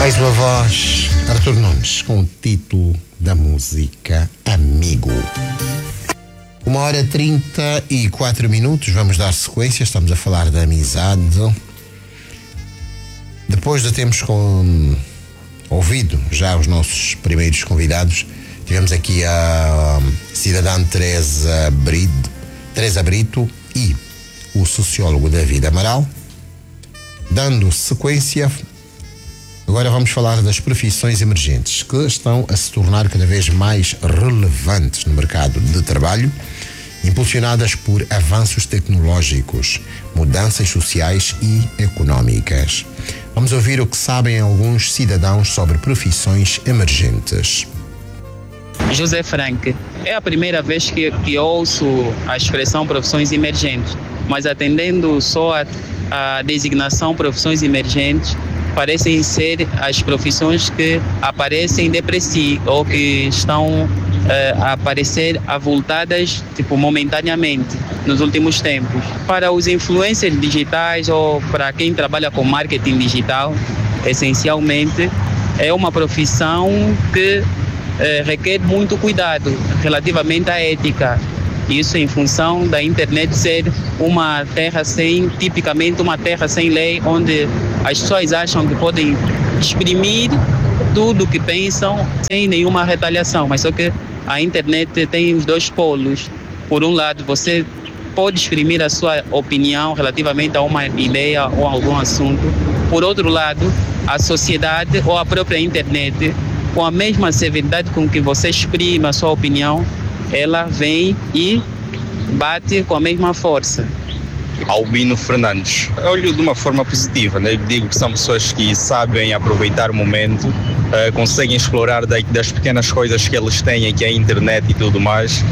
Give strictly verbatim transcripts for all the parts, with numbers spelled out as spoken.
Mais uma voz, Arthur Nunes, com o título da música Amigo. Uma hora trinta e quatro minutos, vamos dar sequência, estamos a falar da amizade. Depois de termos com, ouvido já os nossos primeiros convidados, tivemos aqui a cidadã Teresa Brito, Teresa Brito e o sociólogo David Amaral. Dando sequência, agora vamos falar das profissões emergentes que estão a se tornar cada vez mais relevantes no mercado de trabalho, impulsionadas por avanços tecnológicos, mudanças sociais e económicas. Vamos ouvir o que sabem alguns cidadãos sobre profissões emergentes. José Frank, é a primeira vez que, que ouço a expressão profissões emergentes, mas atendendo só a, a designação profissões emergentes, parecem ser as profissões que aparecem de si ou que estão eh, a aparecer avultadas tipo, momentaneamente nos últimos tempos. Para os influencers digitais ou para quem trabalha com marketing digital, essencialmente é uma profissão que eh, requer muito cuidado relativamente à ética. Isso em função da internet ser uma terra sem, tipicamente uma terra sem lei, onde as pessoas acham que podem exprimir tudo o que pensam sem nenhuma retaliação. Mas só que a internet tem os dois polos. Por um lado, você pode exprimir a sua opinião relativamente a uma ideia ou a algum assunto. Por outro lado, a sociedade ou a própria internet, com a mesma severidade com que você exprime a sua opinião, ela vem e bate com a mesma força. Albino Fernandes. Eu olho de uma forma positiva, né? Eu digo que são pessoas que sabem aproveitar o momento, uh, conseguem explorar da, das pequenas coisas que eles têm aqui, a internet e tudo mais.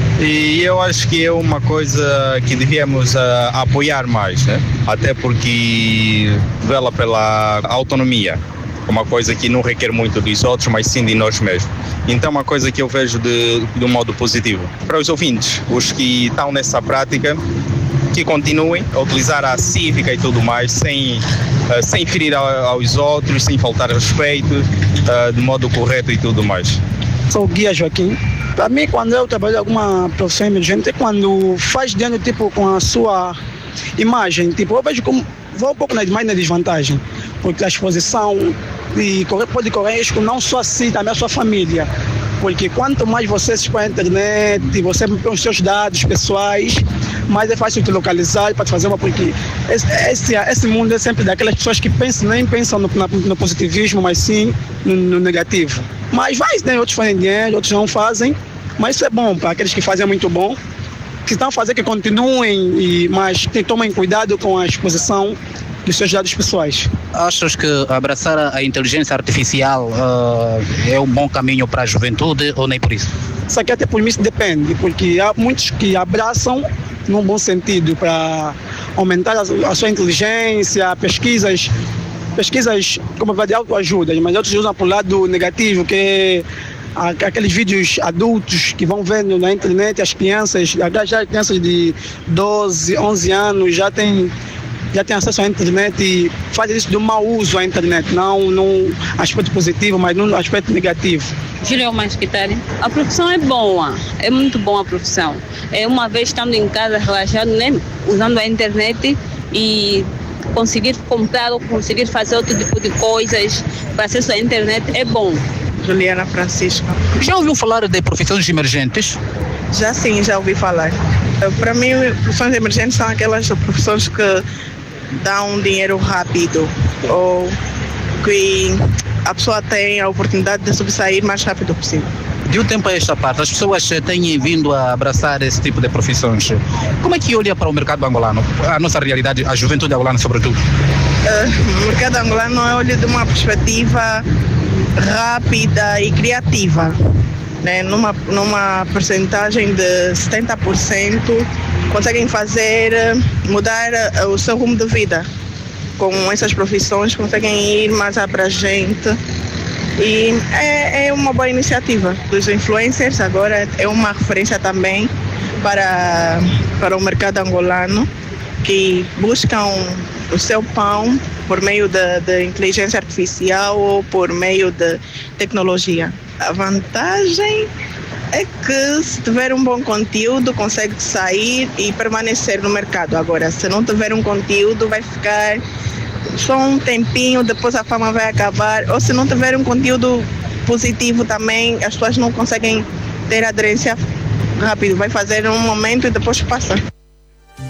E eu acho que é uma coisa que devíamos uh, apoiar mais, né? Até porque vela pela autonomia. Uma coisa que não requer muito dos outros, mas sim de nós mesmos. Então, uma coisa que eu vejo de, de um modo positivo. Para os ouvintes, os que estão nessa prática, que continuem a utilizar a cívica e tudo mais, sem, uh, sem ferir a, aos outros, sem faltar respeito, uh, de modo correto e tudo mais. Sou o Guia Joaquim. Para mim, quando eu trabalho em alguma profissão emergente, é quando faz dano tipo, com a sua imagem. Tipo, eu vejo como vou um pouco mais na desvantagem, porque a exposição e correr, pode correr risco não só a si, também a sua família. Porque quanto mais você se expõe à internet e você põe os seus dados pessoais, mais é fácil te localizar para te fazer uma... Porque esse, esse, esse mundo é sempre daquelas pessoas que pensam, nem pensam no, no positivismo, mas sim no, no negativo. Mas vai, né? Outros fazem dinheiro, outros não fazem. Mas isso é bom para aqueles que fazem, é muito bom. Que estão a fazer que continuem, e, mas que tomem cuidado com a exposição dos seus dados pessoais. Achas que abraçar a inteligência artificial uh, é um bom caminho para a juventude ou nem por isso? Isso aqui até por mim depende, porque há muitos que abraçam num bom sentido para aumentar a, a sua inteligência, pesquisas, pesquisas como vai de autoajuda, mas outros usam para o lado negativo, que é aqueles vídeos adultos que vão vendo na internet, as crianças, já crianças de doze, onze anos já têm já tem acesso à internet e fazem isso de um mau uso à internet, não num aspecto positivo, mas num aspecto negativo. Julião Masquitari, a profissão é boa, é muito boa a profissão. É uma vez estando em casa relaxado, né, usando a internet e conseguir comprar ou conseguir fazer outro tipo de coisas para acesso à internet é bom. Juliana Francisca. Já ouviu falar de profissões emergentes? Já sim, já ouvi falar. Para mim, profissões emergentes são aquelas profissões que dão dinheiro rápido ou que a pessoa tem a oportunidade de sobressair o mais rápido possível. De um tempo a esta parte, as pessoas têm vindo a abraçar esse tipo de profissões. Como é que olha para o mercado angolano, a nossa realidade, a juventude angolana sobretudo? Uh, o mercado angolano eu olho de uma perspectiva rápida e criativa, né? Numa, numa percentagem de setenta por cento conseguem fazer, mudar o seu rumo de vida. Com essas profissões conseguem ir mais abrangente e é, é uma boa iniciativa. Os influencers agora é uma referência também para, para o mercado angolano, que buscam o seu pão por meio de, de inteligência artificial ou por meio de tecnologia. A vantagem é que se tiver um bom conteúdo consegue sair e permanecer no mercado. Agora, se não tiver um conteúdo vai ficar só um tempinho, depois a fama vai acabar. Ou se não tiver um conteúdo positivo também, as pessoas não conseguem ter aderência rápido. Vai fazer um momento e depois passa.